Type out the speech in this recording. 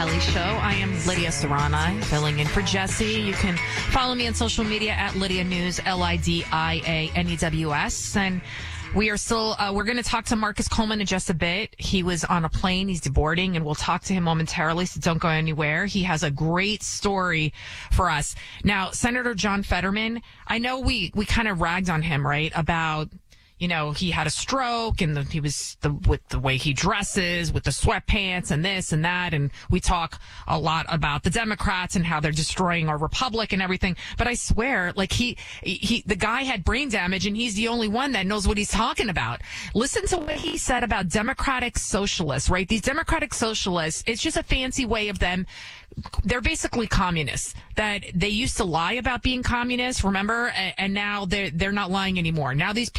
Kelly Show. I am Lydia Serrani, filling in for Jesse. You can follow me on social media at Lydia News, LIDIANEWS. And we are still, we're going to talk to Marcus Coleman in just a bit. He was on a plane. He's deboarding, and we'll talk to him momentarily, so don't go anywhere. He has a great story for us. Now, Senator John Fetterman, I know we kind of ragged on him, right, about, you know, he had a stroke and he was with the way he dresses, with the sweatpants and this and that. And we talk a lot about the Democrats and how they're destroying our republic and everything. But I swear, like the guy had brain damage and he's the only one that knows what he's talking about. Listen to what he said about democratic socialists, right? These democratic socialists, it's just a fancy way of them. They're basically communists. That they used to lie about being communists, remember? And now they're not lying anymore. Now these people